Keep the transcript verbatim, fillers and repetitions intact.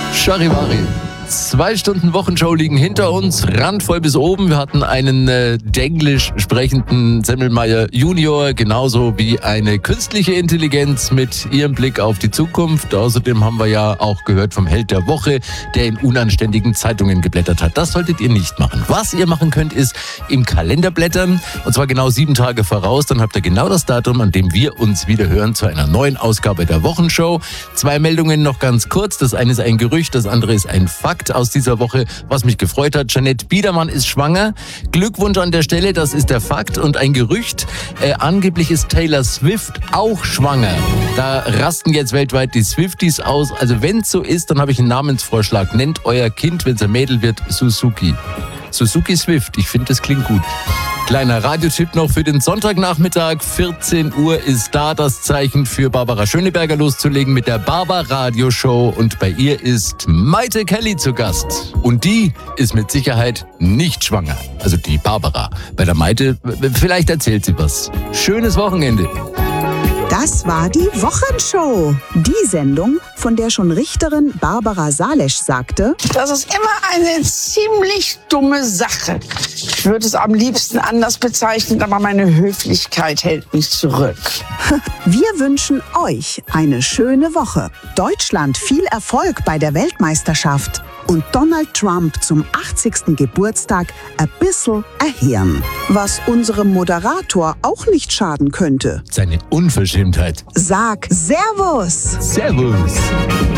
Charivari. Zwei Stunden Wochenshow liegen hinter uns, randvoll bis oben. Wir hatten einen äh, denglisch sprechenden Semmelmeier Junior, genauso wie eine künstliche Intelligenz mit ihrem Blick auf die Zukunft. Außerdem haben wir ja auch gehört vom Held der Woche, der in unanständigen Zeitungen geblättert hat. Das solltet ihr nicht machen. Was ihr machen könnt, ist im Kalender blättern, und zwar genau sieben Tage voraus. Dann habt ihr genau das Datum, an dem wir uns wieder hören zu einer neuen Ausgabe der Wochenshow. Zwei Meldungen noch ganz kurz. Das eine ist ein Gerücht, das andere ist ein Fakt aus dieser Woche, was mich gefreut hat. Jeanette Biedermann ist schwanger. Glückwunsch an der Stelle, das ist der Fakt. Und ein Gerücht, äh, angeblich ist Taylor Swift auch schwanger. Da rasten jetzt weltweit die Swifties aus. Also wenn es so ist, dann habe ich einen Namensvorschlag. Nennt euer Kind, wenn es ein Mädel wird, Suzuki. Suzuki Swift, ich finde, das klingt gut. Kleiner Radiotipp noch für den Sonntagnachmittag. vierzehn Uhr ist da das Zeichen für Barbara Schöneberger loszulegen mit der Barbar-Radio-Show. Und bei ihr ist Maite Kelly zu Gast. Und die ist mit Sicherheit nicht schwanger. Also die Barbara. Bei der Maite, vielleicht erzählt sie was. Schönes Wochenende. Das war die Wochenshow. Die Sendung, von der schon Richterin Barbara Salesch sagte: Das ist immer eine ziemlich dumme Sache. Ich würde es am liebsten anders bezeichnen, aber meine Höflichkeit hält mich zurück. Wir wünschen euch eine schöne Woche. Deutschland viel Erfolg bei der Weltmeisterschaft. Und Donald Trump zum achtzigsten Geburtstag ein bisschen erhören. Was unserem Moderator auch nicht schaden könnte. Seine Unverschämtheit. Sag Servus. Servus.